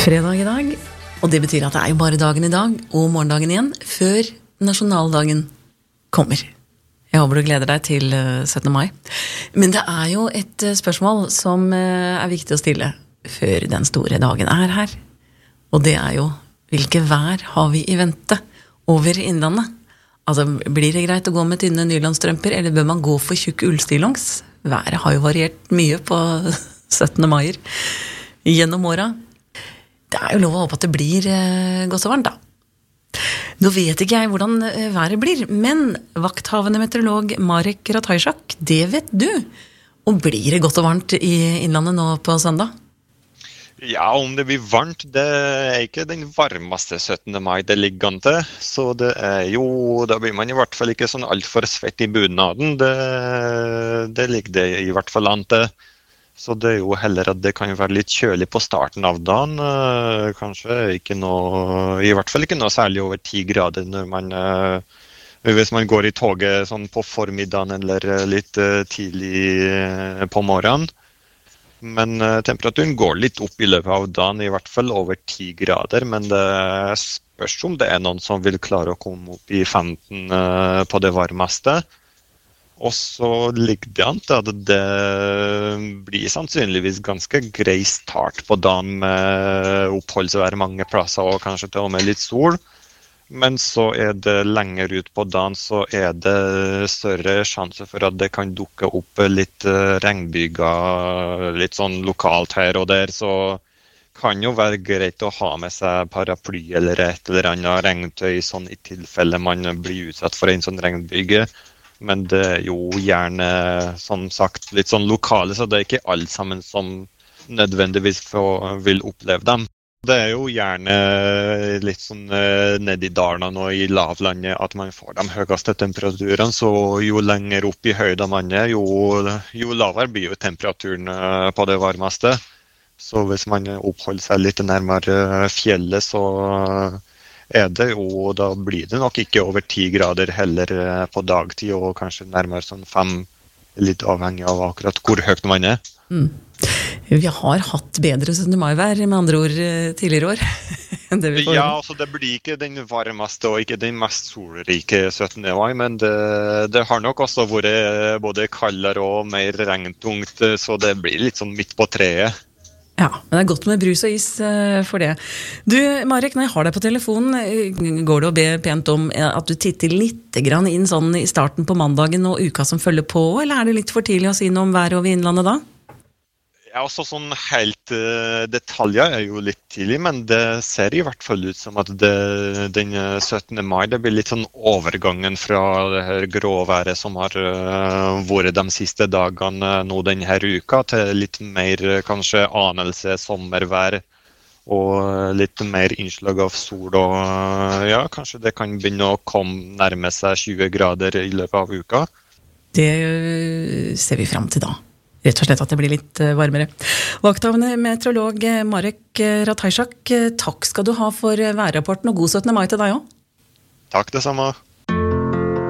Fredag I dag, og det betyr at det jo bare dagen I dag og morgendagen igjen før nasjonaldagen kommer. Jeg håper du gleder deg til 17. mai. Men det jo et spørsmål som viktig å stille før den store dagen her. Og det jo, hvilke vær har vi I vente over innlandet? Altså, blir det greit å gå med tynne nylandstrømper, eller bør man gå for tjukk ullstillongs? Været har jo variert mye på 17. maier gjennom året. Det jo lov å håpe at det blir godt og varmt da. Nå vet ikke jeg hvordan været blir, men vakthavende meteorolog Marek Ratajczak, det vet du. Og blir det godt og varmt I innlandet nå på søndag? Ja, om det blir varmt, det ikke den varmeste 17. mai det ligger an til. Så det jo, da blir man I hvert fall ikke sånn alt for svett I bunaden. Det ligger det I hvert fall an til. Så det jo heller at det kan være litt kjølig på starten av dagen. Kanskje ikke noe, I hvert fall ikke noe særlig over 10 grader når man, hvis man går I toget sånn på formiddagen eller litt tidlig på morgenen. Men temperaturen går litt opp I løpet av dagen, I hvert fall over 10 grader, men det spørs om det noen som vil klare å komme opp I 15 på det varmeste. Og så ligger det an til at det blir sannsynligvis ganske grei start på dagen med oppholdsvær mange plasser og kanskje til og med litt sol. Men så det lenger ut på dagen så det større sjanse for at det kan dukke opp litt regnbyger, litt sånn lokalt her og der, så kan jo være greit å ha med seg paraply eller et eller annet regntøy sånn I tilfelle man blir utsatt for en sånn regnbyge. Men det jo gjerne, som sagt, litt sånn lokale, så det ikke alle sammen som nødvendigvis vil oppleve dem. Det jo gjerne litt sånn ned I dalen og I lavlandet at man får de høyeste temperaturene, så jo lenger opp I høyda man jo lavere blir jo temperaturen på det varmeste. Så hvis man oppholder seg litt nærmere fjellet, så det jo, da blir det nok ikke over 10 grader heller på dagtid, og kanskje nærmere sånn 5, litt avhengig av akkurat hvor høyt man Vi har hatt bedre 17. mai-vær, med andre ord, tidligere år. Ja, altså det blir ikke den varmeste og ikke den mest solrike 17. mai, men det har nok også vært både kaldere og mer regntungt, så det blir litt sånn midt på treet. Ja, men det godt med brus og is for det. Du, Marek, når jeg har deg på telefonen, går det å be pent om at du titter litt grann inn sånn I starten på mandagen og uka som følger på, eller det litt for tidlig å si noe om været over innlandet da? Ja, også sånn helt detaljer jo litt tidlig, men det ser I hvert fall ut som at den 17. mai, det blir litt sånn overgangen fra det her gråværet som har vært de siste dagene nå denne uka, til litt mer kanskje anelse sommervær, og litt mer innslag av sol, og ja, kanskje det kan begynne å komme nærme seg 20 grader I løpet av uka. Det ser vi frem til da. Rett og slett at det blir litt varmere. Vakthavende meteorolog Marek Ratajczak, takk skal du ha for værrapporten, og god 17. mai til deg også. Takk det samme.